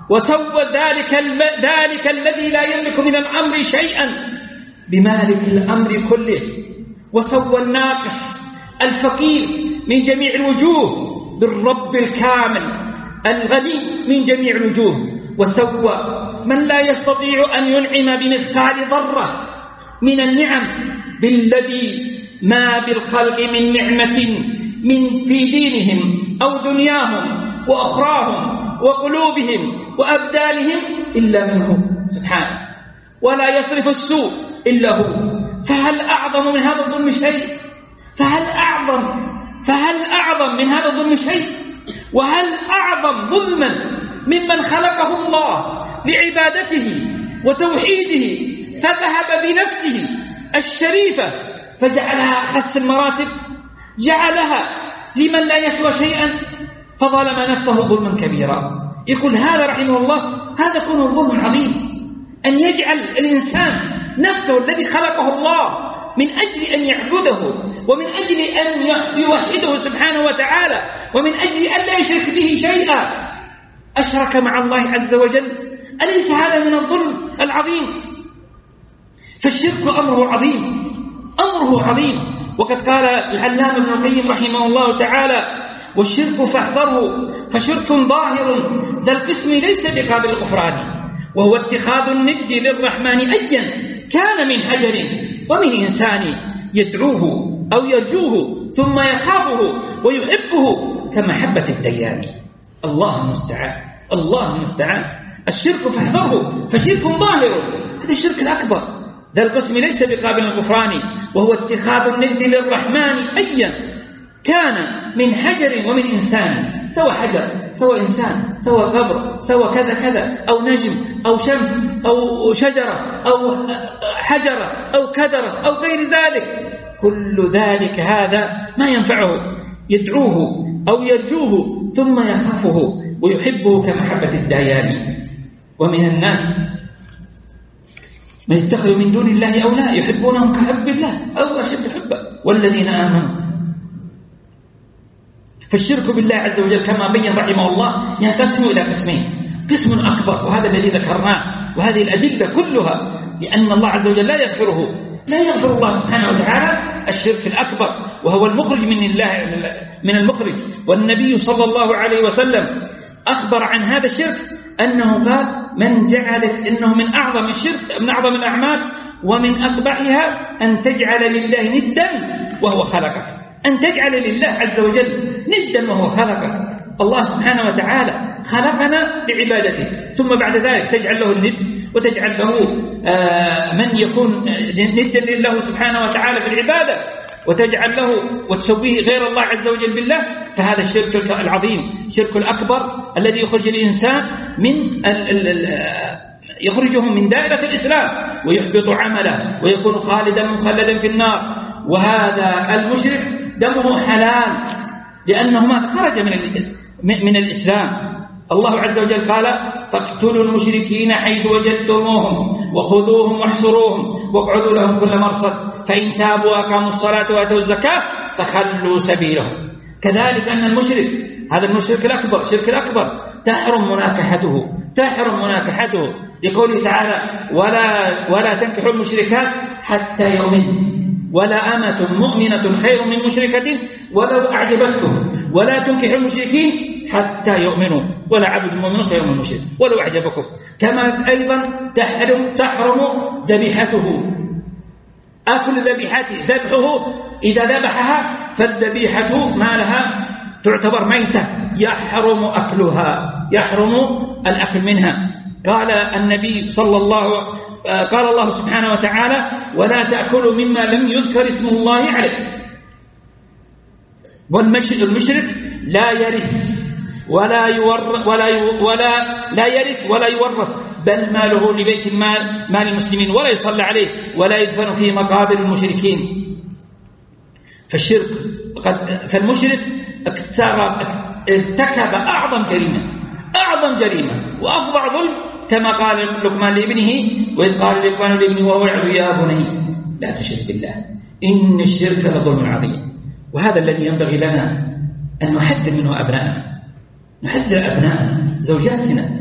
وسوى ذلك الذي لا يملك من الأمر شيئا بمالك الأمر كله، وسوى الناقص الفقير من جميع الوجوه بالرب الكامل الغني من جميع الوجوه، وسوى من لا يستطيع أن ينعم بمثقال ذرة من النعم بالذي ما بالخلق من نعمة في دينهم أو دنياهم وأخراهم وقلوبهم وأبدانهم إلا منه سبحانه، ولا يصرف السوء إلا هو. فهل أعظم من هذا الظلم شيء؟ فهل أعظم من هذا الظلم شيء؟ وهل أعظم ظلما ممن خلقه الله لعبادته وتوحيده فذهب بنفسه الشريفة فجعلها أخس المراتب، جعلها لمن لا يسوى شيئا فظلم نفسه ظلما كبيرا. يقول هذا رحمه الله هذا يكون الظلم العظيم، أن يجعل الإنسان نفسه الذي خلقه الله من أجل أن يعبده ومن أجل أن يوحده سبحانه وتعالى ومن أجل أن لا يشرك به شيئا أشرك مع الله عز وجل. أليس هذا من الظلم العظيم؟ فالشرك أمره عظيم. وقد قال العلامة ابن القيم رحمه الله تعالى: والشرك فاحذره فشرك ظاهر ذا القسم ليس بقابل الغفران، وهو اتخاذ الند للرحمن أيا كان من حجر ومن إنسان يدعوه أو يرجوه ثم يخافه ويحبه كمحبة الديان. الله المستعان. الشرك فاحذره فشرك ظاهر، هذا الشرك الأكبر ذا القسم ليس بقابل الغفران، وهو اتخاذ الند للرحمن أيا كان من حجر ومن إنسان، سوى حجر سوى إنسان سوى قبر سوى كذا كذا أو نجم أو شمس أو شجرة أو حجرة أو كدرة أو غير ذلك، كل ذلك هذا ما ينفعه، يدعوه أو يرجوه ثم يخافه ويحبه كمحبة الديان. ومن الناس من يتخذ من دون الله أولياء يحبونهم كحب الله أو أشد حبا والذين آمنوا. فالشرك بالله عز وجل كما بين رحمه الله ينقسم إلى قسمين: قسم أكبر وهذا الذي ذكرناه، وهذه الأدلة كلها لأن الله عز وجل لا يغفر الله سبحانه وتعالى الشرك الأكبر، وهو المخرج من المخرج. والنبي صلى الله عليه وسلم أخبر عن هذا الشرك أنه قال: من جعل إنه من أعظم الشرك من أعظم الأعمال ومن أقبحها أن تجعل لله ندا وهو خلقك، أن تجعل لله عز وجل ندا وهو خلقك. الله سبحانه وتعالى خلقنا لعبادته، ثم بعد ذلك تجعل له الند وتجعل له من يكون ندا لله سبحانه وتعالى في العبادة وتجعل له وتسويه غير الله عز وجل بالله. فهذا الشرك العظيم، الشرك الأكبر الذي يخرج الإنسان يخرجه من دائرة الإسلام ويحبط عمله ويكون مخلدا في النار. وهذا المشرك دمه حلال لأنه ما خرج من الإسلام. الله عز وجل قال: فاقتلوا المشركين حيث وجدتموهم وخذوهم واحصروهم واقعدوا لهم كل مرصد فإن تابوا وأقاموا الصلاة وآتوا الزكاة فخلوا سبيلهم. كذلك أن المشرك، هذا المشرك الأكبر، الشرك الأكبر تحرم مناكحته لقوله تعالى: ولا تنكحوا المشركات حتى يؤمنوا ولا أمة مؤمنة خير من مشركة ولو أعجبتكم ولا تنكحوا المشركين حتى يؤمنوا ولا عبد مؤمن خير من مشرك ولو أعجبكم. كما أيضا تحرم ذبيحته، أكل ذبيحته، ذبحه إذا ذبحها فالذبيحة ما لها تعتبر ميتة يحرم أكلها، يحرم الأكل منها. قال النبي قال الله سبحانه وتعالى: ولا تأكلوا مما لم يذكر اسم الله عليه. والمشرك لا يرث ولا يورث بل ماله لبيت المال مال المسلمين ولا يصلى عليه ولا يدفن في مقابر المشركين. فالمشرك ارتكب أعظم جريمة وأفظع ظلم، كما قال لقمان لابنه: وإذ قال لقمان لابنه وهو يعظ: يا بني لا تشرك بالله إن الشرك لظلم عظيم. وهذا الذي ينبغي لنا أن نحذر منه أبناءنا، نحذر أبناءنا، زوجاتنا،